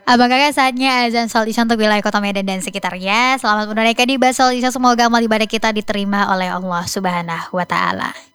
Apakah saatnya azan sholat Isya untuk wilayah Kota Medan dan sekitarnya? Selamat menunaikan ibadah sholat Isya, semoga amal ibadah kita diterima oleh Allah Subhanahu wa taala.